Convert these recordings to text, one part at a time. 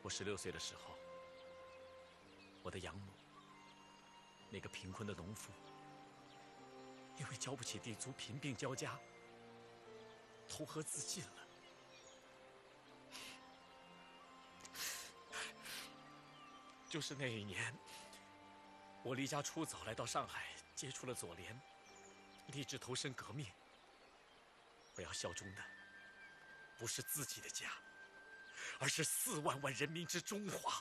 我16岁的时候，我的养母，那个贫困的农妇，因为交不起地租，贫病交加，投河自尽了。就是那一年，我离家出走，来到上海，接触了左联，立志投身革命。我要效忠的不是自己的家，而是4万万人民之中华。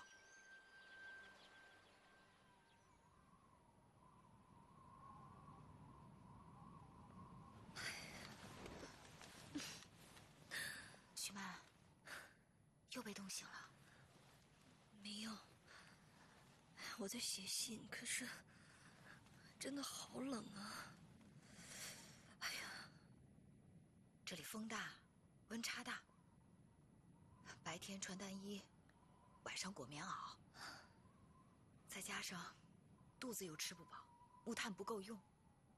徐曼，又被冻醒了？ 没有，我在写信，可是真的好冷啊！哎呀， 这里风大，温差大，白天穿单衣，晚上裹棉袄，再加上肚子又吃不饱，木炭不够用。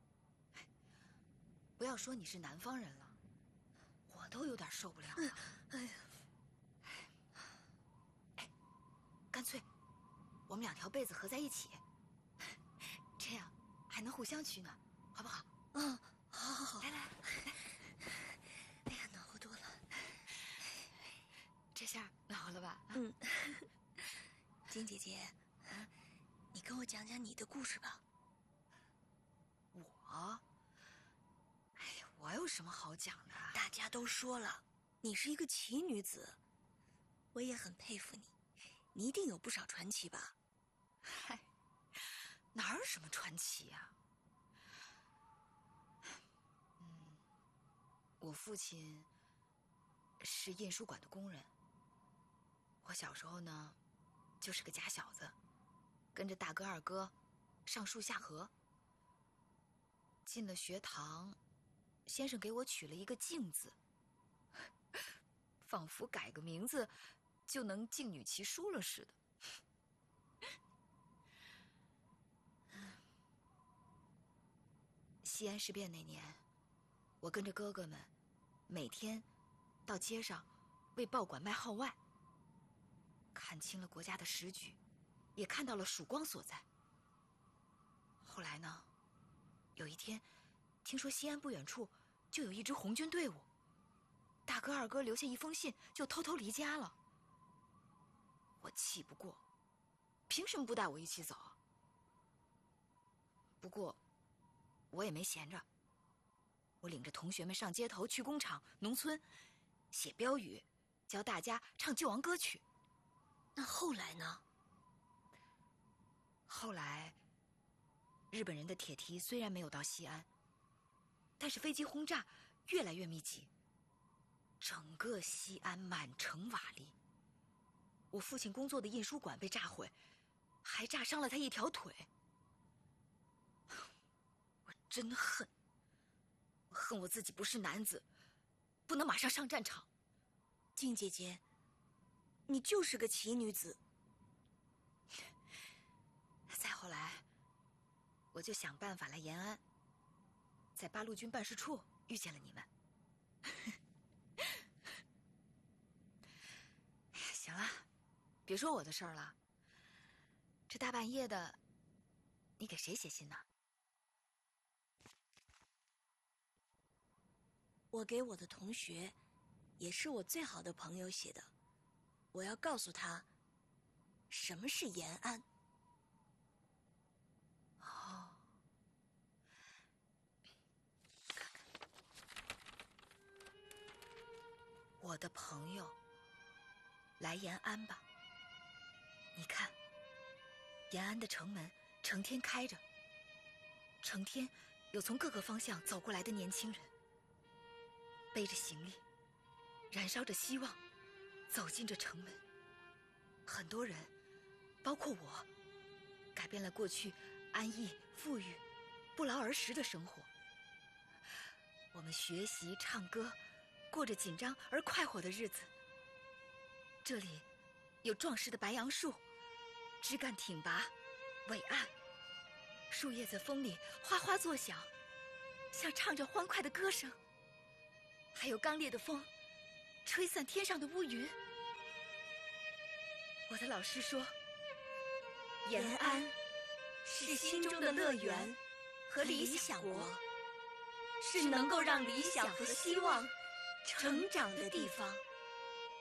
不要说你是南方人了，我都有点受不了了。 哎呀， 干脆我们2条被子合在一起，这样还能互相取暖，好不好？ 嗯，好好好， 来来来， 哎呀，暖和多了。 这下暖和了吧？ 嗯，金姐姐，你跟我讲讲你的故事吧。 我？哎呀，我有什么好讲的？ 大家都说了，你是一个奇女子，我也很佩服你，你一定有不少传奇吧？ 嗨，哪有什么传奇呀？我父亲是印书馆的工人。我小时候呢，就是个假小子，跟着大哥二哥上树下河。进了学堂，先生给我取了一个静字，仿佛改个名字就能静女其书了似的。西安事变那年，我跟着哥哥们每天到街上为报馆卖号外，看清了国家的时局，也看到了曙光所在。后来呢，有一天听说西安不远处就有一支红军队伍，大哥二哥留下一封信就偷偷离家了。我气不过，凭什么不带我一起走？不过我也没闲着，我领着同学们上街头，去工厂、农村写标语，教大家唱救亡歌曲。 那后来呢？ 后来日本人的铁蹄虽然没有到西安，但是飞机轰炸越来越密集，整个西安满城瓦砾。我父亲工作的印书馆被炸毁，还炸伤了他一条腿。我真恨，我恨我自己不是男子，不能马上上战场。 静姐姐，你就是个奇女子。 再后来，我就想办法来延安，在八路军办事处遇见了你们。行了，别说我的事儿了。这大半夜的，你给谁写信呢？ 我给我的同学，也是我最好的朋友写的。我要告诉他，什么是延安。 哦，看看，我的朋友，来延安吧。你看，延安的城门成天开着，成天有从各个方向走过来的年轻人，背着行李，燃烧着希望，走进这城门。很多人，包括我，改变了过去安逸、富裕、不劳而食的生活。我们学习、唱歌，过着紧张而快活的日子。这里有壮实的白杨树，枝干挺拔，伟岸，树叶在风里哗哗作响，像唱着欢快的歌声。还有刚烈的风，吹散天上的乌云。 的老师说， 延安是心中的乐园和理想国，是能够让理想和希望成长的地方。